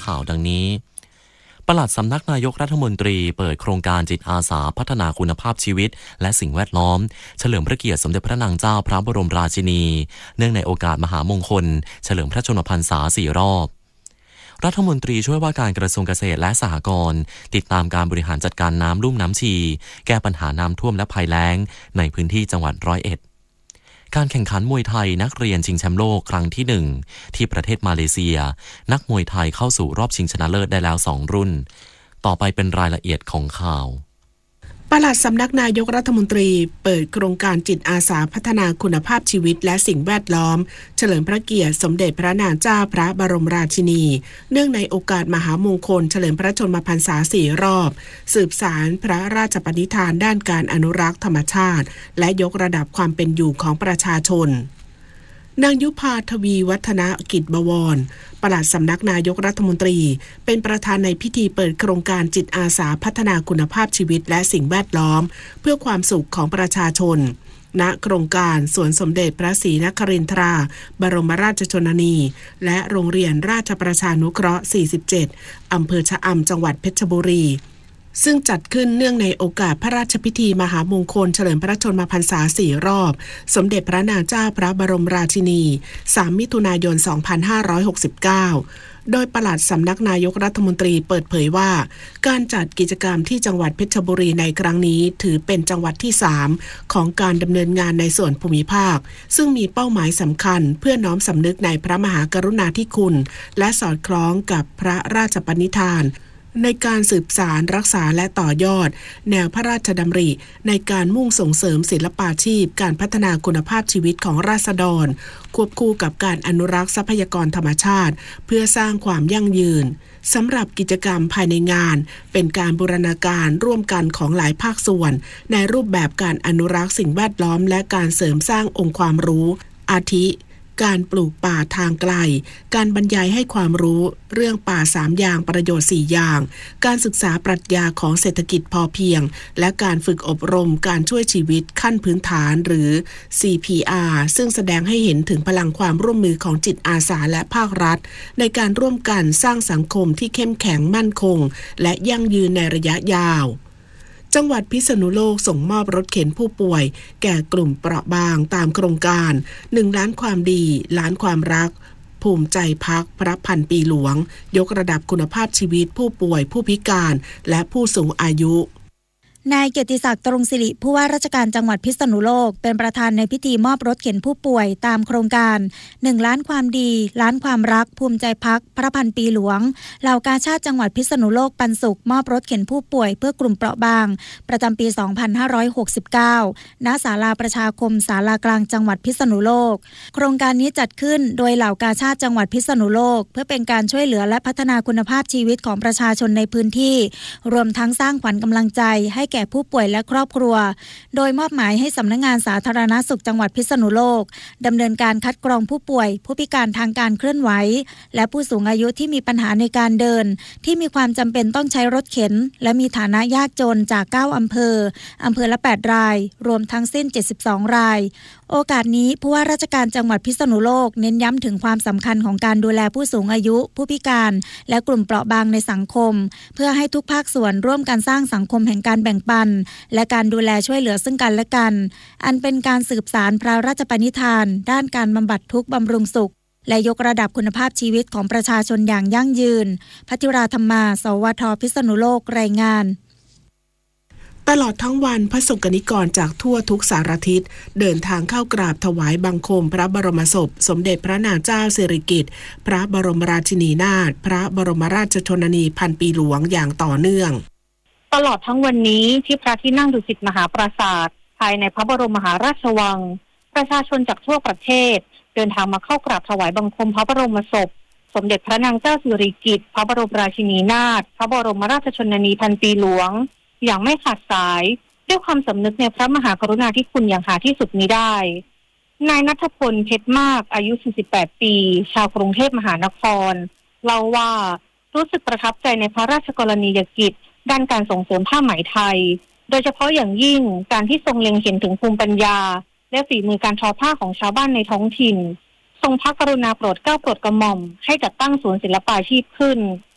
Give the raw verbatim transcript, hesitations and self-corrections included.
ข่าวดังนี้ปลัดสำนักนายกรัฐมนตรีเปิดโครงการจิตอาสาพัฒนาคุณภาพชีวิตและสิ่งแวดล้อมเฉลิมพระเกียรติสมเด็จพระนางเจ้าพระบรมราชินีเนื่องในโอกาสมหามงคลเฉลิมพระชนมพรรษาสี่รอบรัฐมนตรีช่วยว่าการกระทรวงเกษตรและสหกรณ์ติดตามการบริหารจัดการน้ำลุ่มน้ำชีแก้ปัญหาน้ำท่วมและภัยแล้งในพื้นที่จังหวัดร้อยเอ็ดการแข่งขันมวยไทยนักเรียนชิงแชมป์โลกครั้งที่หนึ่งที่ประเทศมาเลเซียนักมวยไทยเข้าสู่รอบชิงชนะเลิศได้แล้วสองรุ่นต่อไปเป็นรายละเอียดของข่าวปลัดสำนักนายกรัฐมนตรีเปิดโครงการจิตอาสาพัฒนาคุณภาพชีวิตและสิ่งแวดล้อมเฉลิมพระเกียรติสมเด็จพระนางเจ้าพระบรมราชินีเนื่องในโอกาสมหามงคลเฉลิมพระชนมพรรษาสี่รอบสืบสานพระราชปณิธานด้านการอนุรักษ์ธรรมชาติและยกระดับความเป็นอยู่ของประชาชนนางยุพาทวีวัฒนกิจบวรปลัดสำนักนายกรัฐมนตรีเป็นประธานในพิธีเปิดโครงการจิตอาสาพัฒนาคุณภาพชีวิตและสิ่งแวดล้อมเพื่อความสุขของประชาชนณโครงการสวนสมเด็จพระศรีนครินทราบรมราชชนนีและโรงเรียนราชประชานุเคราะห์สี่สิบเจ็ดอำเภอชะอำจังหวัดเพชรบุรีซึ่งจัดขึ้นเนื่องในโอกาสพระราชพิธีมหามงคลเฉลิมพระชนมพรรษาสี่รอบสมเด็จพระนางเจ้าพระบรมราชินีสามมิถุนายนสองพันห้าร้อยหกสิบเก้าโดยปลัดสำนักนายกรัฐมนตรีเปิดเผยว่าการจัดกิจกรรมที่จังหวัดเพชรบุรีในครั้งนี้ถือเป็นจังหวัดที่สามของการดำเนินงานในส่วนภูมิภาคซึ่งมีเป้าหมายสำคัญเพื่อน้อมสำนึกในพระมหากรุณาธิคุณและสอดคล้องกับพระราชปณิธานในการสืบสารรักษาและต่อยอดแนวพระราชดำริในการมุ่งส่งเสริมศิลปาชีพการพัฒนาคุณภาพชีวิตของราษฎรควบคู่กับการอนุรักษ์ทรัพยากรธรรมชาติเพื่อสร้างความยั่งยืนสำหรับกิจกรรมภายในงานเป็นการบูรณาการร่วมกันของหลายภาคส่วนในรูปแบบการอนุรักษ์สิ่งแวดล้อมและการเสริมสร้างองค์ความรู้อาทิการปลูกป่าทางไกลการบรรยายให้ความรู้เรื่องป่าสามอย่างประโยชน์สี่อย่างการศึกษาปรัชญาของเศรษฐกิจพอเพียงและการฝึกอบรมการช่วยชีวิตขั้นพื้นฐานหรือ ซี พี อาร์ ซึ่งแสดงให้เห็นถึงพลังความร่วมมือของจิตอาสาและภาครัฐในการร่วมกันสร้างสังคมที่เข้มแข็งมั่นคงและยั่งยืนในระยะยาวจังหวัดพิษณุโลกส่งมอบรถเข็นผู้ป่วยแก่กลุ่มเปราะบางตามโครงการหนึ่งล้านความดีล้านความรักภูมิใจพักพระพันปีหลวงยกระดับคุณภาพชีวิตผู้ป่วยผู้พิการและผู้สูงอายุนายเกียรติศักดิ์ตรงศิริผู้ว่าราชการจังหวัดพิษณุโลกเป็นประธานในพิธีมอบรถเข็นผู้ป่วยตามโครงการหนึ่งล้านความดีล้านความรักภูมิใจพักพระพันปีหลวงเหล่ากาชาดจังหวัดพิษณุโลกปันสุขมอบรถเข็นผู้ป่วยเพื่อกลุ่มเปราะบางประจำปีสองพันห้าร้อยหกสิบเก้าณศาลาประชาคมศาลากลางจังหวัดพิษณุโลกโครงการนี้จัดขึ้นโดยเหล่ากาชาดจังหวัดพิษณุโลกเพื่อเป็นการช่วยเหลือและพัฒนาคุณภาพชีวิตของประชาชนในพื้นที่รวมทั้งสร้างขวัญกำลังใจให้แก่ผู้ป่วยและครอบครัวโดยมอบหมายให้สำนักงานสาธารณสุขจังหวัดพิษณุโลกดำเนินการคัดกรองผู้ป่วยผู้พิการทางการเคลื่อนไหวและผู้สูงอายุที่มีปัญหาในการเดินที่มีความจำเป็นต้องใช้รถเข็นและมีฐานะยากจนจากเก้าอำเภออำเภอละแปดรายรวมทั้งสิ้นเจ็ดสิบสองรายโอกาสนี้ผู้ว่าราชการจังหวัดพิษณุโลกเน้นย้ำถึงความสำคัญของการดูแลผู้สูงอายุผู้พิการและกลุ่มเปราะบางในสังคมเพื่อให้ทุกภาคส่วนร่วมกันสร้างสังคมแห่งการแบ่งปันและการดูแลช่วยเหลือซึ่งกันและกันอันเป็นการสืบสานพระราชปณิธานด้านการบำบัดทุกข์บำรุงสุขและยกระดับคุณภาพชีวิตของประชาชนอย่างยั่งยืนภัทริราธรรมา สวท พิษณุโลกรายงานตลอดทั้งวันพระสงฆ์นิกรจากทั่วทุกสารทิศเดินทางเข้ากราบถวายบังคมพระบรมศพสมเด็จพระนางเจ้าสิริกิติ์พระบรมราชินีนาถพระบรมราชชนนีพันปีหลวงอย่างต่อเนื่องตลอดทั้งวันนี้ที่พระที่นั่งดุสิตมหาปราสาทภายในพระบรมมหาราชวังประชาชนจากทั่วประเทศเดินทางมาเข้ากราบถวายบังคมพระบรมศพสมเด็จพระนางเจ้าสิริกิติ์พระบรมราชินีนาถพระบรมราชชนนีพันปีหลวงอย่างไม่ขาดสายด้วยความสำนึกในพระมหากรุณาธิคุณอย่างหาที่สุดมิได้นายณัฐพลเพชรมากอายุสี่สิบแปดปีชาวกรุงเทพมหานครเล่าว่ารู้สึกประทับใจในพระราชกรณียกิจด้านการส่งเสริมผ้าไหมไทยโดยเฉพาะอย่างยิ่งการที่ทรงเล็งเห็นถึงภูมิปัญญาและฝีมือการทอผ้าของชาวบ้านในท้องถิ่นทรงพระกรุณาโปรดเกล้าโปรดกระหม่อมให้จัดตั้งศูนย์ศิลปาชีพขึ้น